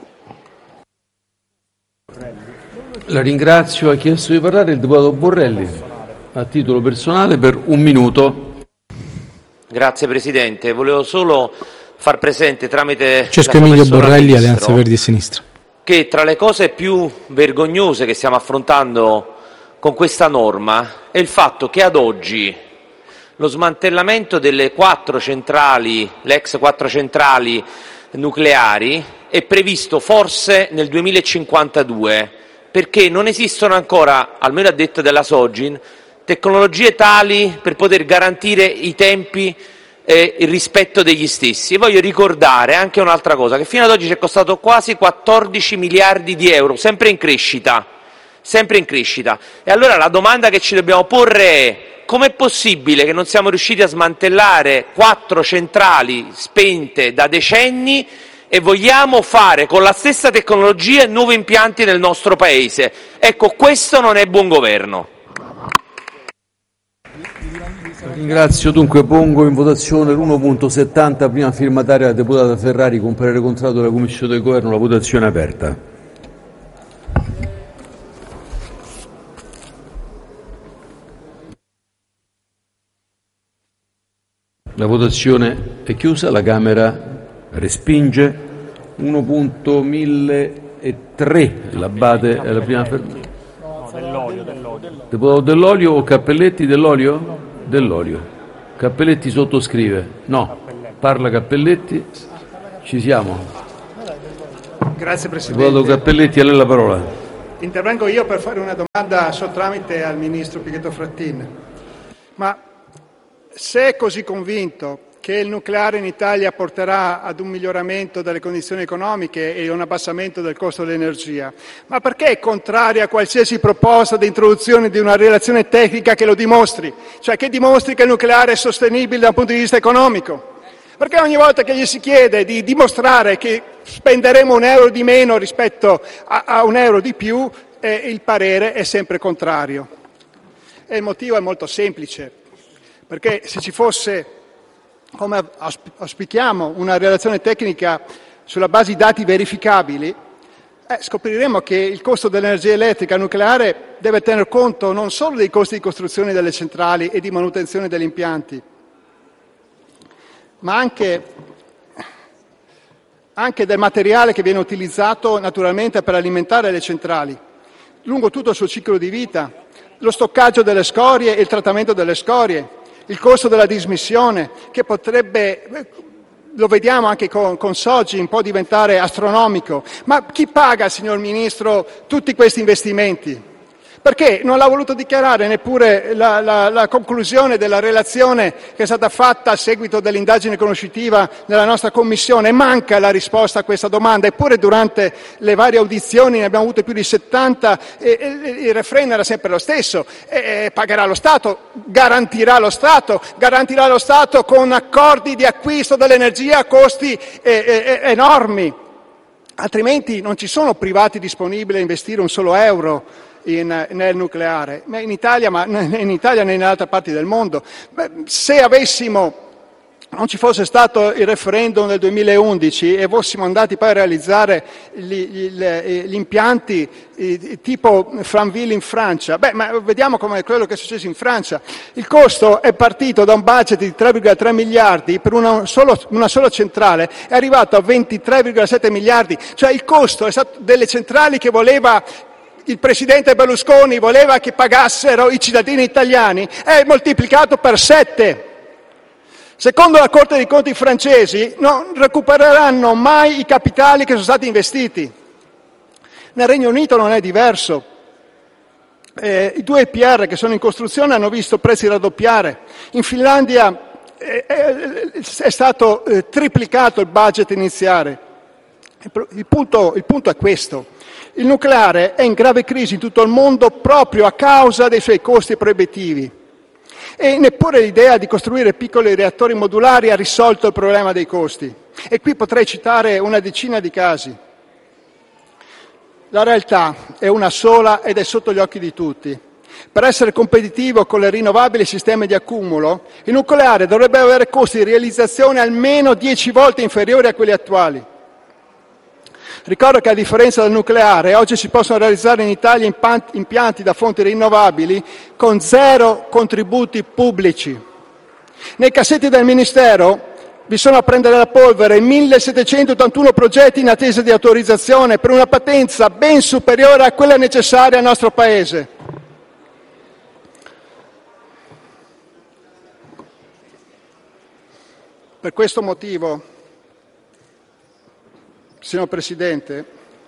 La ringrazio. Ha chiesto di parlare il deputato Borrelli a titolo personale per un minuto. Grazie Presidente, volevo solo far presente tramite Francesco Emilio Borrelli, Alleanza Verdi e Sinistra, che tra le cose più vergognose che stiamo affrontando con questa norma è il fatto che ad oggi lo smantellamento delle quattro centrali, le ex quattro centrali nucleari, è previsto forse nel duemilacinquantadue, perché non esistono ancora, almeno a detta della Sogin, tecnologie tali per poter garantire i tempi e il rispetto degli stessi. E voglio ricordare anche un'altra cosa, che fino ad oggi ci è costato quasi quattordici miliardi di euro, sempre in crescita, sempre in crescita. E allora la domanda che ci dobbiamo porre è: com'è possibile che non siamo riusciti a smantellare quattro centrali spente da decenni e vogliamo fare con la stessa tecnologia nuovi impianti nel nostro Paese? Ecco, questo non è buon governo. Ringrazio. Dunque pongo in votazione l'uno punto settanta, prima firmataria la deputata Ferrari, con parere contrario della Commissione del Governo. La votazione è aperta. La votazione è chiusa, la Camera respinge. uno punto milletre, l'Abbate è la prima fermata. No, dell'olio, dell'olio. Deputato Dell'Olio o Cappelletti? Dell'Olio? Dell'Olio. Cappelletti sottoscrive? No. Parla Cappelletti. Ci siamo. Grazie Presidente. Deputato Cappelletti, a lei la parola. Intervengo io per fare una domanda a suo tramite al Ministro Pichetto Frattin. Ma se è così convinto che il nucleare in Italia porterà ad un miglioramento delle condizioni economiche e un abbassamento del costo dell'energia, ma perché è contraria a qualsiasi proposta di introduzione di una relazione tecnica che lo dimostri, cioè che dimostri che il nucleare è sostenibile dal punto di vista economico? Perché ogni volta che gli si chiede di dimostrare che spenderemo un euro di meno rispetto a, a un euro di più, eh, il parere è sempre contrario. E il motivo è molto semplice, perché se ci fosse, come auspichiamo, una relazione tecnica sulla base di dati verificabili, eh, scopriremo che il costo dell'energia elettrica nucleare deve tener conto non solo dei costi di costruzione delle centrali e di manutenzione degli impianti, ma anche, anche del materiale che viene utilizzato naturalmente per alimentare le centrali, lungo tutto il suo ciclo di vita, lo stoccaggio delle scorie e il trattamento delle scorie, il costo della dismissione, che potrebbe, lo vediamo anche con, con Sogin, può diventare astronomico. Ma chi paga, signor Ministro, tutti questi investimenti? Perché non l'ha voluto dichiarare neppure la, la, la conclusione della relazione che è stata fatta a seguito dell'indagine conoscitiva della nostra Commissione. Manca la risposta a questa domanda, eppure durante le varie audizioni ne abbiamo avute più di settanta e, e il refrain era sempre lo stesso. E, pagherà lo Stato, garantirà lo Stato, garantirà lo Stato con accordi di acquisto dell'energia a costi eh, eh, enormi. Altrimenti non ci sono privati disponibili a investire un solo euro In, nel nucleare, in Italia, ma in Italia né in altre parti del mondo. Beh, se avessimo, non ci fosse stato il referendum del duemilaundici e fossimo andati poi a realizzare gli, gli, gli impianti tipo Franville in Francia, beh, ma vediamo come quello che è successo in Francia. Il costo è partito da un budget di tre virgola tre miliardi per una, solo, una sola centrale, è arrivato a ventitré virgola sette miliardi, cioè il costo è stato delle centrali che voleva il presidente Berlusconi voleva che pagassero i cittadini italiani, è moltiplicato per sette. Secondo la Corte dei Conti francesi non recupereranno mai i capitali che sono stati investiti. Nel Regno Unito non è diverso. Eh, I due E P R che sono in costruzione hanno visto prezzi raddoppiare. In Finlandia eh, eh, è stato eh, triplicato il budget iniziale. Il punto, il punto è questo. Il nucleare è in grave crisi in tutto il mondo proprio a causa dei suoi costi proibitivi e neppure l'idea di costruire piccoli reattori modulari ha risolto il problema dei costi. E qui potrei citare una decina di casi. La realtà è una sola ed è sotto gli occhi di tutti. Per essere competitivo con le rinnovabili sistemi di accumulo, il nucleare dovrebbe avere costi di realizzazione almeno dieci volte inferiori a quelli attuali. Ricordo che a differenza del nucleare, oggi si possono realizzare in Italia impianti da fonti rinnovabili con zero contributi pubblici. Nei cassetti del Ministero vi sono a prendere la polvere millesettecentottantuno progetti in attesa di autorizzazione per una potenza ben superiore a quella necessaria al nostro Paese. Per questo motivo, signor Presidente,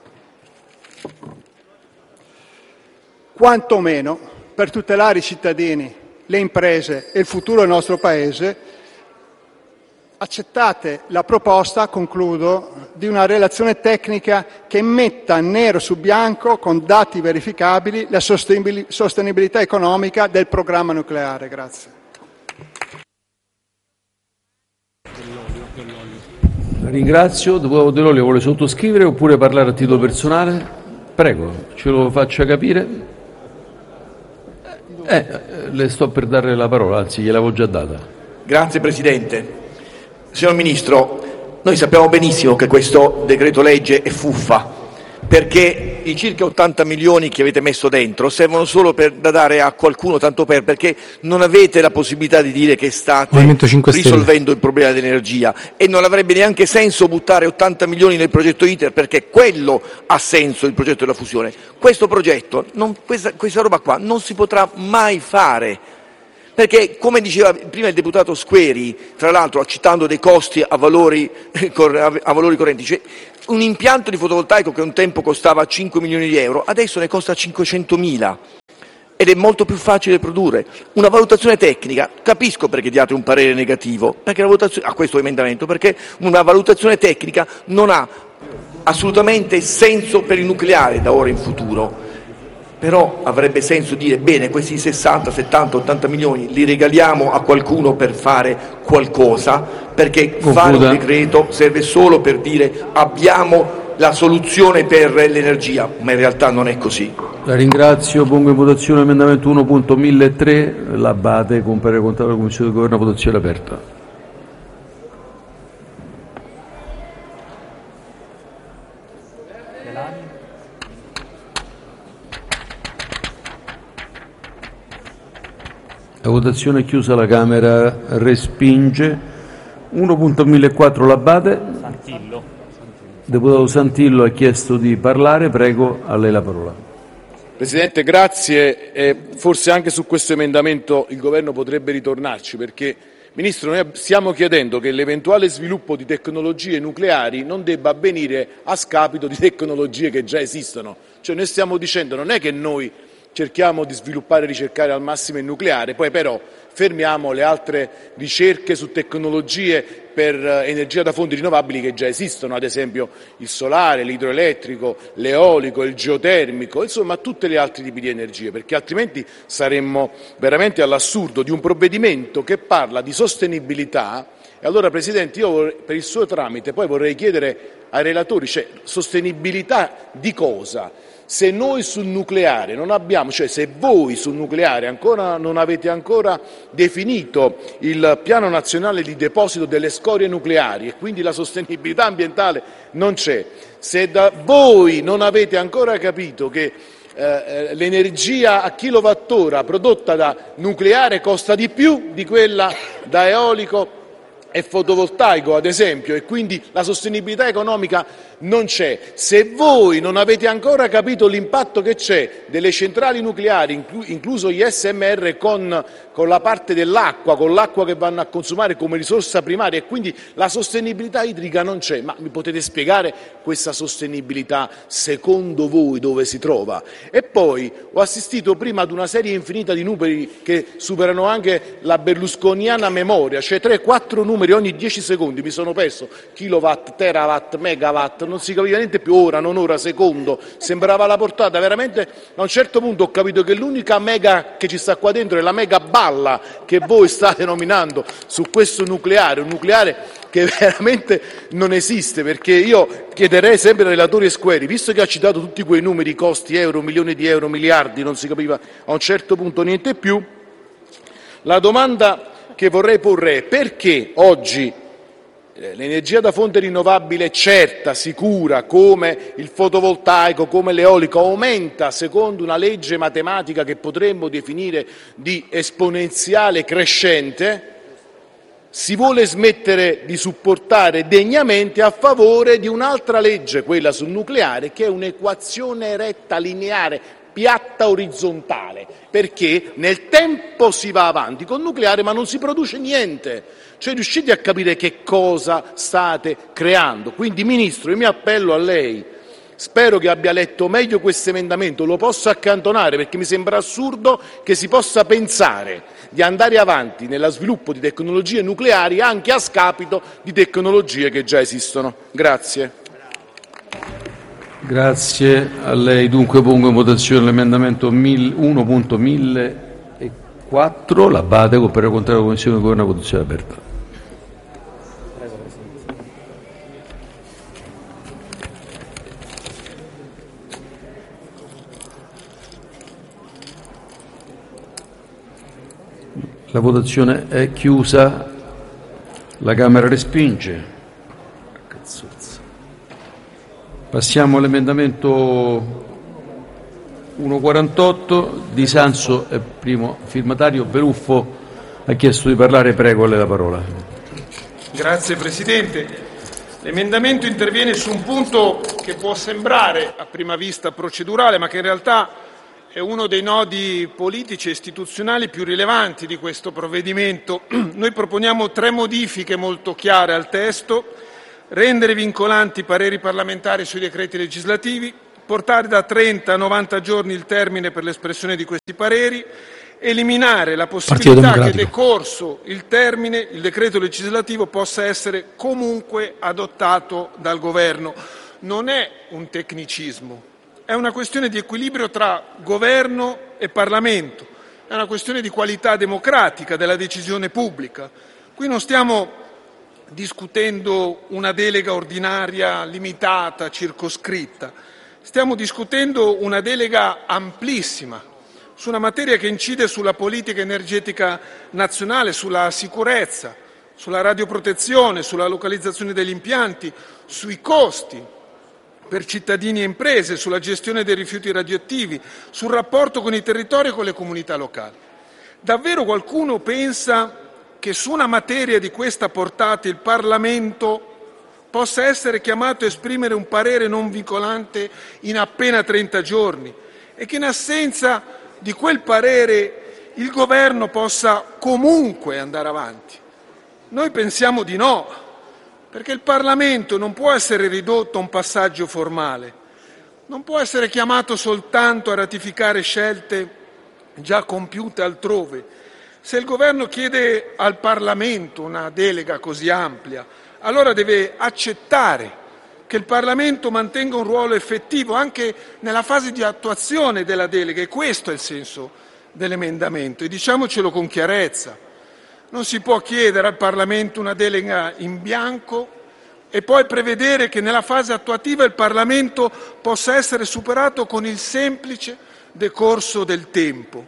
quantomeno per tutelare i cittadini, le imprese e il futuro del nostro Paese, accettate la proposta, concludo, di una relazione tecnica che metta nero su bianco, con dati verificabili, la sostenibilità economica del programma nucleare. Grazie. Ringrazio. Deputato Dell'Olio, vuole sottoscrivere oppure parlare a titolo personale? Prego, ce lo faccia capire. Eh, le sto per dare la parola, anzi gliel'avevo già data. Grazie Presidente. Signor Ministro, noi sappiamo benissimo che questo decreto legge è fuffa, perché i circa ottanta milioni che avete messo dentro servono solo per, da dare a qualcuno, tanto per, perché non avete la possibilità di dire che state risolvendo il problema dell'energia, e non avrebbe neanche senso buttare ottanta milioni nel progetto ITER, perché quello ha senso, il progetto della fusione. Questo progetto, non, questa, questa roba qua non si potrà mai fare, perché, come diceva prima il deputato Squeri, tra l'altro citando dei costi a valori, a valori correnti, cioè un impianto di fotovoltaico che un tempo costava cinque milioni di euro, adesso ne costa cinquecentomila, ed è molto più facile produrre. Una valutazione tecnica, capisco perché diate un parere negativo perché la valutazione, a questo emendamento, perché una valutazione tecnica non ha assolutamente senso per il nucleare da ora in futuro. Però avrebbe senso dire, bene, questi sessanta, settanta, ottanta milioni li regaliamo a qualcuno per fare qualcosa, perché Confuda. fare un decreto serve solo per dire abbiamo la soluzione per l'energia, ma in realtà non è così. La ringrazio, pongo in votazione l'emendamento uno punto milletre, L'Abbate, con parere contrario della Commissione di Governo, votazione aperta. La votazione è chiusa, la Camera respinge. uno punto millequattro L'Abbate. Santillo. Deputato Santillo ha chiesto di parlare, prego, a lei la parola. Presidente, grazie. Eh, forse anche su questo emendamento il Governo potrebbe ritornarci, perché, Ministro, noi stiamo chiedendo che l'eventuale sviluppo di tecnologie nucleari non debba avvenire a scapito di tecnologie che già esistono. Cioè noi stiamo dicendo, non è che noi cerchiamo di sviluppare e ricercare al massimo il nucleare, poi però fermiamo le altre ricerche su tecnologie per energia da fonti rinnovabili che già esistono, ad esempio il solare, l'idroelettrico, l'eolico, il geotermico, insomma tutti gli altri tipi di energie, perché altrimenti saremmo veramente all'assurdo di un provvedimento che parla di sostenibilità. E allora, Presidente, io per il suo tramite poi vorrei chiedere ai relatori, cioè sostenibilità di cosa? Se noi sul nucleare non abbiamo, cioè se voi sul nucleare ancora non avete ancora definito il piano nazionale di deposito delle scorie nucleari e quindi la sostenibilità ambientale non c'è, se da voi non avete ancora capito che eh, l'energia a kilowattora prodotta da nucleare costa di più di quella da eolico e fotovoltaico, ad esempio, e quindi la sostenibilità economica non c'è. Se voi non avete ancora capito l'impatto che c'è delle centrali nucleari, inclu- incluso gli S M R, con, con la parte dell'acqua, con l'acqua che vanno a consumare come risorsa primaria, e quindi la sostenibilità idrica non c'è, ma mi potete spiegare questa sostenibilità secondo voi dove si trova? E poi ho assistito prima ad una serie infinita di numeri che superano anche la berlusconiana memoria, cioè tre quattro numeri ogni dieci secondi, mi sono perso kilowatt, terawatt, megawatt, non si capiva niente più, ora, non ora, secondo, sembrava la portata, veramente a un certo punto ho capito che l'unica mega che ci sta qua dentro è la mega balla che voi state nominando su questo nucleare, un nucleare che veramente non esiste, perché io chiederei sempre ai relatori Squeri, visto che ha citato tutti quei numeri, costi, euro, milioni di euro, miliardi, non si capiva a un certo punto niente più, la domanda che vorrei porre è: perché oggi l'energia da fonte rinnovabile certa, sicura, come il fotovoltaico, come l'eolico, aumenta secondo una legge matematica che potremmo definire di esponenziale crescente, si vuole smettere di supportare degnamente a favore di un'altra legge, quella sul nucleare, che è un'equazione retta lineare, piatta orizzontale, perché nel tempo si va avanti col nucleare ma non si produce niente. Cioè riuscite a capire che cosa state creando? Quindi, Ministro, io mi appello a lei, spero che abbia letto meglio questo emendamento, lo posso accantonare perché mi sembra assurdo che si possa pensare di andare avanti nello sviluppo di tecnologie nucleari anche a scapito di tecnologie che già esistono. Grazie. Grazie a lei. Dunque pongo in votazione l'emendamento uno punto millequattro, L'Abbate, con parere contrario della Commissione di Governo, votazione aperta. La votazione è chiusa, la Camera respinge. Passiamo all'emendamento centoquarantotto di Sanso, è primo firmatario. Beruffo ha chiesto di parlare, prego, a lei la parola. Grazie Presidente. L'emendamento interviene su un punto che può sembrare a prima vista procedurale, ma che in realtà è uno dei nodi politici e istituzionali più rilevanti di questo provvedimento. Noi proponiamo tre modifiche molto chiare al testo: rendere vincolanti i pareri parlamentari sui decreti legislativi, portare da trenta a novanta giorni il termine per l'espressione di questi pareri, eliminare la possibilità che, decorso il termine, il decreto legislativo possa essere comunque adottato dal Governo. Non è un tecnicismo, è una questione di equilibrio tra Governo e Parlamento, è una questione di qualità democratica della decisione pubblica. Qui non stiamo discutendo una delega ordinaria, limitata, circoscritta. Stiamo discutendo una delega amplissima su una materia che incide sulla politica energetica nazionale, sulla sicurezza, sulla radioprotezione, sulla localizzazione degli impianti, sui costi per cittadini e imprese, sulla gestione dei rifiuti radioattivi, sul rapporto con i territori e con le comunità locali. Davvero qualcuno pensa che su una materia di questa portata il Parlamento possa essere chiamato a esprimere un parere non vincolante in appena trenta giorni e che in assenza di quel parere il Governo possa comunque andare avanti? Noi pensiamo di no, perché il Parlamento non può essere ridotto a un passaggio formale, non può essere chiamato soltanto a ratificare scelte già compiute altrove. Se il Governo chiede al Parlamento una delega così ampia, allora deve accettare che il Parlamento mantenga un ruolo effettivo anche nella fase di attuazione della delega, e questo è il senso dell'emendamento, e diciamocelo con chiarezza. Non si può chiedere al Parlamento una delega in bianco e poi prevedere che nella fase attuativa il Parlamento possa essere superato con il semplice decorso del tempo.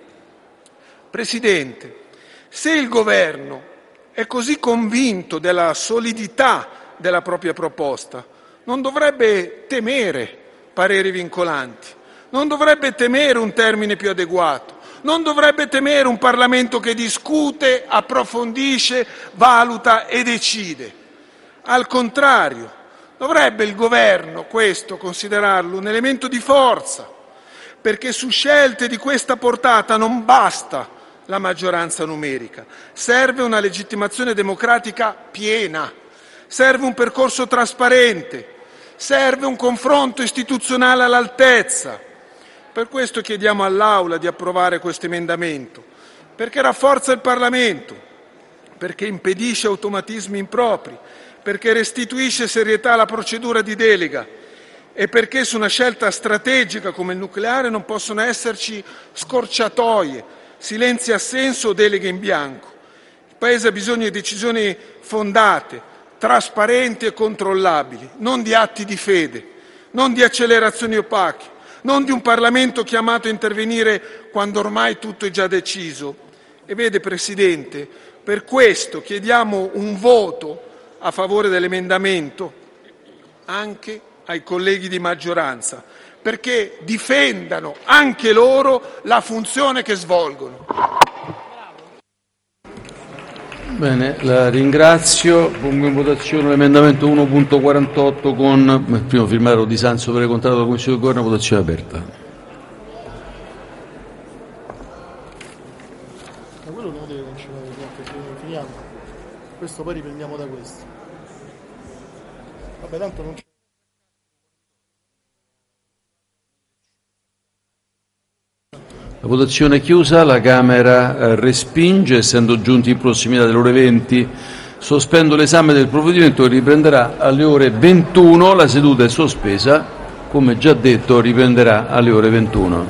Presidente, se il Governo è così convinto della solidità della propria proposta, non dovrebbe temere pareri vincolanti, non dovrebbe temere un termine più adeguato, non dovrebbe temere un Parlamento che discute, approfondisce, valuta e decide. Al contrario, dovrebbe il Governo questo considerarlo un elemento di forza, perché su scelte di questa portata non basta la maggioranza numerica, serve una legittimazione democratica piena, serve un percorso trasparente, serve un confronto istituzionale all'altezza. Per questo chiediamo all'Aula di approvare questo emendamento, perché rafforza il Parlamento, perché impedisce automatismi impropri, perché restituisce serietà alla procedura di delega e perché su una scelta strategica come il nucleare non possono esserci scorciatoie, silenzi assenso o deleghe in bianco. Il Paese ha bisogno di decisioni fondate, trasparenti e controllabili, non di atti di fede, non di accelerazioni opache, non di un Parlamento chiamato a intervenire quando ormai tutto è già deciso. E vede, Presidente, per questo chiediamo un voto a favore dell'emendamento anche ai colleghi di maggioranza, perché difendano anche loro la funzione che svolgono. Bene, la ringrazio. Pongo in votazione l'emendamento uno punto quarantotto con il primo firmatario di Sanso per il contratto della Commissione del Governo. Votazione aperta. Ma quello non deve cancellare, perché finiamo. Questo poi riprendiamo da questo. Vabbè, tanto non c'è. La votazione è chiusa, la Camera eh, respinge, essendo giunti in prossimità delle ore venti. Sospendo l'esame del provvedimento che riprenderà alle ore ventuno. La seduta è sospesa, come già detto riprenderà alle ore ventuno.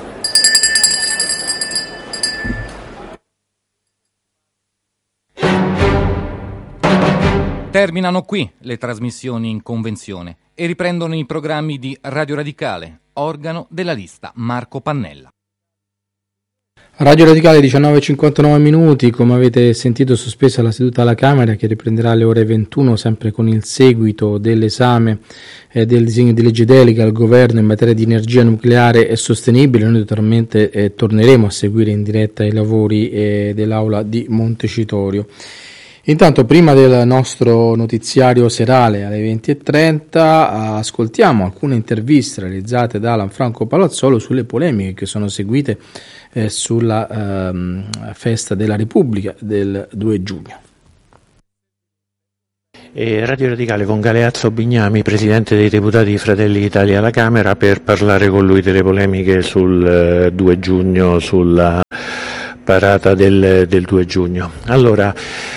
Terminano qui le trasmissioni in convenzione e riprendono i programmi di Radio Radicale, organo della lista Marco Pannella. Radio Radicale diciannove e cinquantanove minuti, come avete sentito sospesa la seduta alla Camera che riprenderà alle ore ventuno sempre con il seguito dell'esame eh, del disegno di legge delega al governo in materia di energia nucleare e sostenibile. Noi naturalmente eh, torneremo a seguire in diretta i lavori eh, dell'aula di Montecitorio. Intanto, prima del nostro notiziario serale alle venti e trenta, ascoltiamo alcune interviste realizzate da Alan Franco Palazzolo sulle polemiche che sono seguite eh, sulla ehm, festa della Repubblica del due giugno. E Radio Radicale con Galeazzo Bignami, presidente dei deputati di Fratelli d'Italia alla Camera, per parlare con lui delle polemiche sul eh, due giugno, sulla parata del, del due giugno. Allora,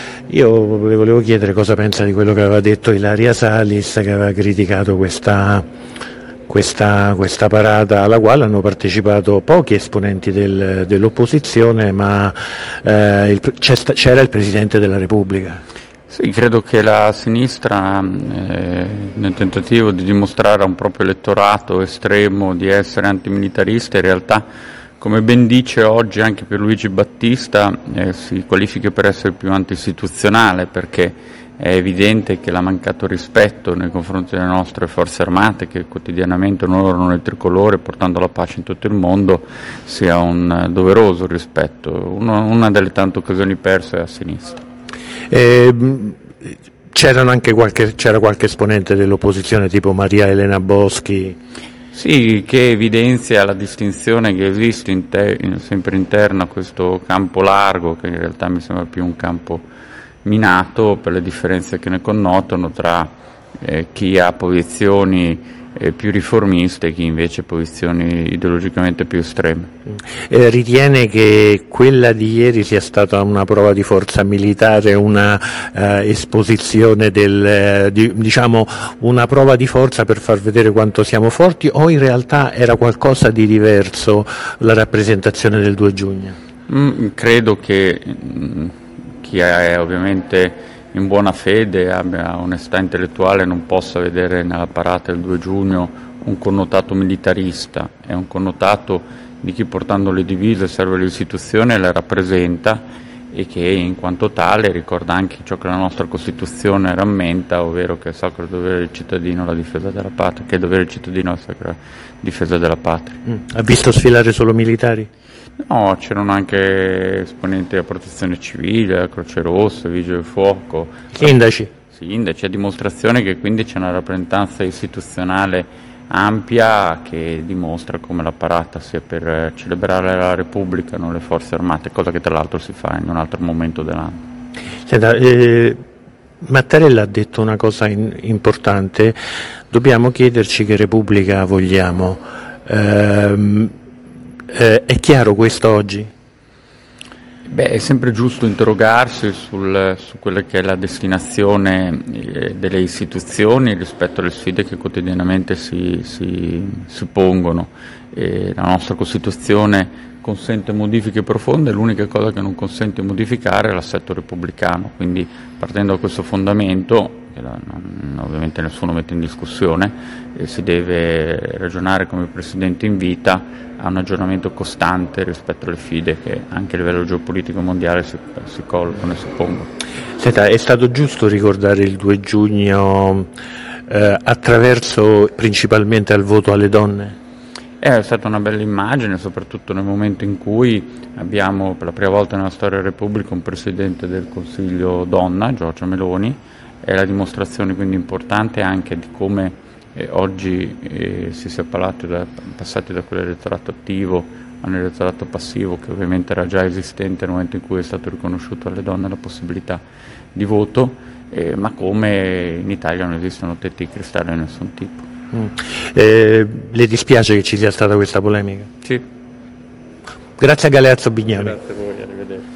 io le volevo chiedere cosa pensa di quello che aveva detto Ilaria Salis, che aveva criticato questa, questa, questa parata alla quale hanno partecipato pochi esponenti del, dell'opposizione, ma eh, il, c'era il Presidente della Repubblica. Sì, credo che la sinistra, eh, nel tentativo di dimostrare a un proprio elettorato estremo di essere antimilitarista, in realtà, come ben dice oggi anche Pierluigi Battista, eh, si qualifica per essere più anti-istituzionale, perché è evidente che l'ha mancato rispetto nei confronti delle nostre forze armate, che quotidianamente onorano il tricolore portando la pace in tutto il mondo, sia un doveroso rispetto. Uno, una delle tante occasioni perse è a sinistra. Eh, c'erano anche qualche, c'era qualche esponente dell'opposizione tipo Maria Elena Boschi? Sì, che evidenzia la distinzione che esiste in te, in, sempre interna a questo campo largo, che in realtà mi sembra più un campo minato per le differenze che ne connotano tra eh, chi ha posizioni eh, più riformiste e chi invece ha posizioni ideologicamente più estreme. Eh, ritiene che quella di ieri sia stata una prova di forza militare, una eh, esposizione del, eh, di, diciamo una prova di forza per far vedere quanto siamo forti, o in realtà era qualcosa di diverso la rappresentazione del due giugno? Mm, credo che mm, chi è ovviamente in buona fede, abbia onestà intellettuale, non possa vedere nella parata del due giugno un connotato militarista, è un connotato di chi portando le divise serve l'istituzione e le rappresenta, e che in quanto tale ricorda anche ciò che la nostra Costituzione rammenta, ovvero che è sacro dovere del cittadino la difesa della patria, che il dovere del cittadino è la sacra difesa della patria. Mm. Ha visto sfilare solo militari? No, c'erano anche esponenti della protezione civile, Croce Rossa, Vigili del Fuoco. Sindaci? Sindaci, a dimostrazione che quindi c'è una rappresentanza istituzionale ampia che dimostra come la parata sia per celebrare la Repubblica, non le forze armate, cosa che tra l'altro si fa in un altro momento dell'anno. Senta, eh, Mattarella ha detto una cosa in, importante, dobbiamo chiederci che Repubblica vogliamo. Ehm, Eh, è chiaro questo oggi? Beh, è sempre giusto interrogarsi sul, su quella che è la destinazione eh, delle istituzioni rispetto alle sfide che quotidianamente si, si, si pongono. E la nostra Costituzione consente modifiche profonde, l'unica cosa che non consente di modificare è l'assetto repubblicano, quindi partendo da questo fondamento, che la, non, ovviamente nessuno mette in discussione, eh, si deve ragionare come il Presidente invita a un aggiornamento costante rispetto alle sfide che anche a livello geopolitico mondiale si, si collocano e si pongono. Senta, è stato giusto ricordare il due giugno eh, attraverso principalmente al voto alle donne? È stata una bella immagine, soprattutto nel momento in cui abbiamo per la prima volta nella storia della Repubblica un Presidente del Consiglio donna, Giorgia Meloni. È la dimostrazione quindi importante anche di come eh, oggi eh, si sia da, passati da quell'elettorato attivo a un elettorato passivo, che ovviamente era già esistente nel momento in cui è stato riconosciuto alle donne la possibilità di voto, eh, ma come in Italia non esistono tetti di cristallo di nessun tipo. Mm. Eh, le dispiace che ci sia stata questa polemica? Sì. Grazie a Galeazzo Bignami. Grazie a voi, arrivederci.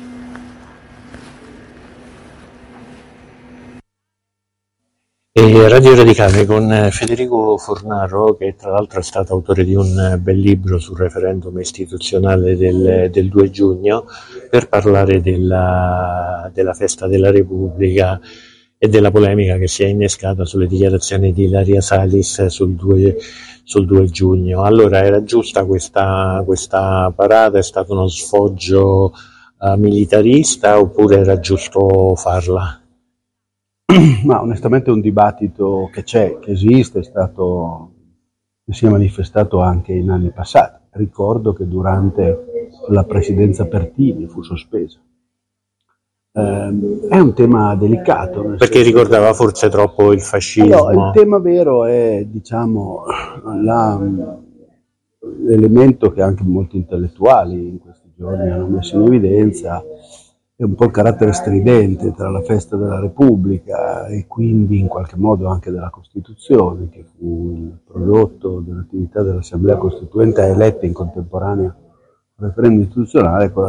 E Radio Radicale con Federico Fornaro, che tra l'altro è stato autore di un bel libro sul referendum istituzionale del, del due giugno, per parlare della, della festa della Repubblica e della polemica che si è innescata sulle dichiarazioni di Ilaria Salis sul due, sul due giugno. Allora, era giusta questa, questa parata? È stato uno sfoggio uh, militarista oppure era giusto farla? Ma onestamente è un dibattito che c'è, che esiste, è stato, che si è manifestato anche in anni passati. Ricordo che durante la presidenza Pertini fu sospesa. Eh, è un tema delicato. Perché ricordava forse troppo il fascismo. No, il tema vero è, diciamo, la, l'elemento che anche molti intellettuali in questi giorni hanno messo in evidenza, è un po' il carattere stridente tra la festa della Repubblica e quindi in qualche modo anche della Costituzione, che fu il prodotto dell'attività dell'Assemblea Costituente eletta in contemporanea al referendum istituzionale, con